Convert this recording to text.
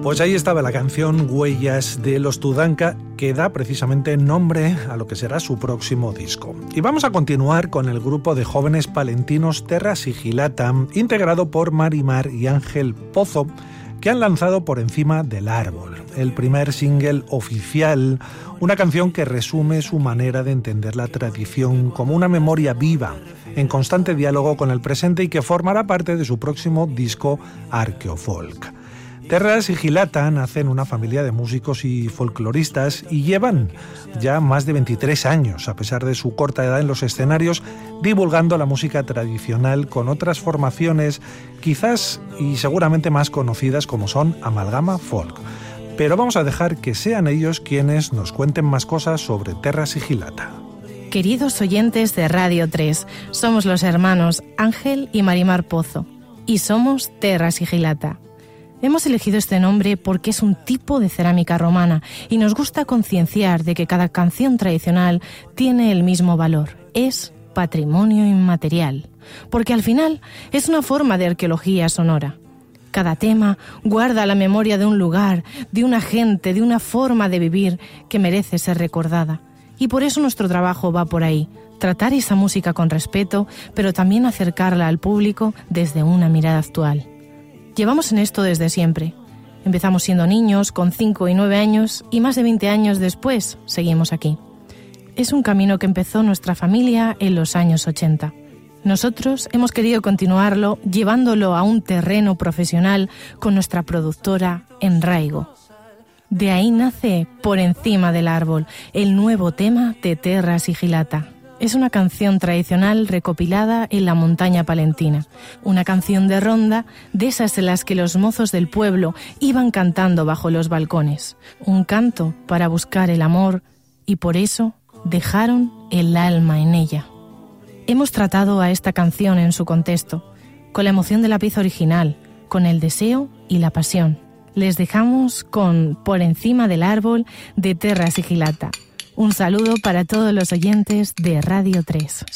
Pues ahí estaba la canción Huellas de los Tudanka, que da precisamente nombre a lo que será su próximo disco. Y vamos a continuar con el grupo de jóvenes palentinos Terra Sigillata, integrado por Marimar y Ángel Pozo, que han lanzado Por encima del árbol, el primer single oficial, una canción que resume su manera de entender la tradición como una memoria viva, en constante diálogo con el presente y que formará parte de su próximo disco Arqueofolk. Terra Sigillata nace en una familia de músicos y folcloristas y llevan ya más de 23 años, a pesar de su corta edad en los escenarios, divulgando la música tradicional con otras formaciones, quizás y seguramente más conocidas como son Amalgama Folk. Pero vamos a dejar que sean ellos quienes nos cuenten más cosas sobre Terra Sigillata. Queridos oyentes de Radio 3, somos los hermanos Ángel y Marimar Pozo y somos Terra Sigillata. Hemos elegido este nombre porque es un tipo de cerámica romana y nos gusta concienciar de que cada canción tradicional tiene el mismo valor, es patrimonio inmaterial, porque al final es una forma de arqueología sonora. Cada tema guarda la memoria de un lugar, de una gente, de una forma de vivir que merece ser recordada. Y por eso nuestro trabajo va por ahí, tratar esa música con respeto, pero también acercarla al público desde una mirada actual. Llevamos en esto desde siempre. Empezamos siendo niños, con 5 y 9 años, y más de 20 años después seguimos aquí. Es un camino que empezó nuestra familia en los años 80. Nosotros hemos querido continuarlo llevándolo a un terreno profesional con nuestra productora Enraigo. De ahí nace Por encima del árbol, el nuevo tema de Terra Sigillata. Es una canción tradicional recopilada en la montaña palentina, una canción de ronda de esas en las que los mozos del pueblo iban cantando bajo los balcones, un canto para buscar el amor y por eso dejaron el alma en ella. Hemos tratado a esta canción en su contexto, con la emoción de la pieza original, con el deseo y la pasión. Les dejamos con Por encima del árbol de Terra Sigillata. Un saludo para todos los oyentes de Radio 3.